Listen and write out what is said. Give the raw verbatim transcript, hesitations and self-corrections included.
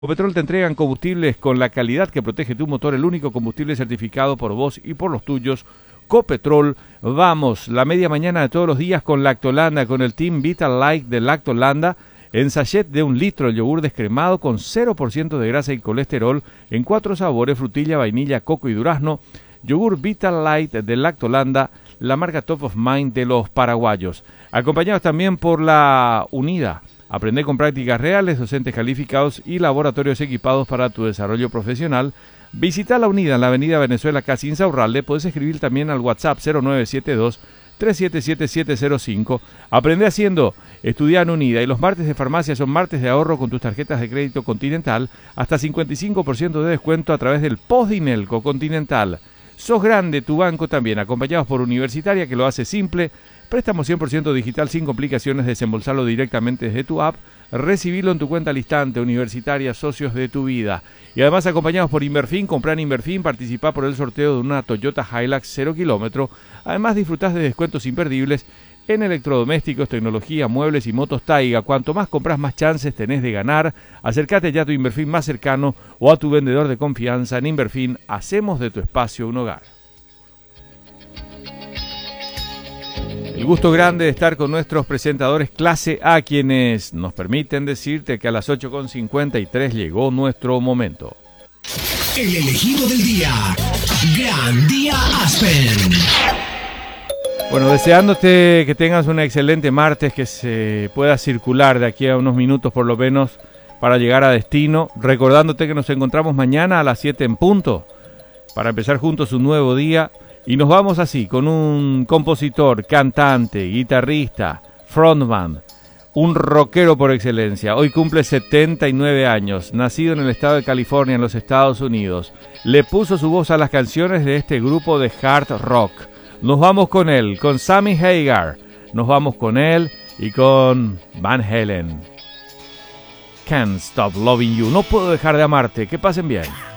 Ecopetrol te entregan combustibles con la calidad que protege tu motor, el único combustible certificado por vos y por los tuyos. Copetrol, vamos, la media mañana de todos los días con Lactolanda, con el Team Vital Light de Lactolanda, en sachet de un litro, el yogur descremado con cero por ciento de grasa y colesterol, en cuatro sabores, frutilla, vainilla, coco y durazno. Yogur Vital Light de Lactolanda, la marca Top of Mind de los paraguayos. Acompañados también por la Unida. Aprende con prácticas reales, docentes calificados y laboratorios equipados para tu desarrollo profesional. Visita la Unida en la avenida Venezuela, casi Insaurralde. Puedes escribir también al WhatsApp cero nueve siete dos, tres siete siete, siete cero cinco. Aprende haciendo, estudia en Unida. Y los martes de farmacia son martes de ahorro con tus tarjetas de crédito Continental. Hasta cincuenta y cinco por ciento de descuento a través del Postdinelco Continental. Sos grande, tu banco también. Acompañados por Universitaria, que lo hace simple. Préstamo cien por ciento digital sin complicaciones, desembolsarlo directamente desde tu app, recibirlo en tu cuenta al instante. Universitaria, socios de tu vida. Y además acompañados por Inverfin, comprar en Inverfin, participar por el sorteo de una Toyota Hilux cero kilómetro. Además disfrutás de descuentos imperdibles en electrodomésticos, tecnología, muebles y motos Taiga. Cuanto más compras, más chances tenés de ganar. Acércate ya a tu Inverfin más cercano o a tu vendedor de confianza. En Inverfin hacemos de tu espacio un hogar. El gusto grande de estar con nuestros presentadores clase A, quienes nos permiten decirte que a las ocho con cincuenta y tres llegó nuestro momento. El elegido del día, Gran Día Aspen. Bueno, deseándote que tengas un excelente martes, que se pueda circular de aquí a unos minutos por lo menos para llegar a destino. Recordándote que nos encontramos mañana a las siete en punto para empezar juntos un nuevo día. Y nos vamos así, con un compositor, cantante, guitarrista, frontman, un rockero por excelencia. Hoy cumple setenta y nueve años, nacido en el estado de California, en los Estados Unidos. Le puso su voz a las canciones de este grupo de hard rock. Nos vamos con él, con Sammy Hagar. Nos vamos con él y con Van Halen. Can't Stop Loving You. No puedo dejar de amarte. Que pasen bien.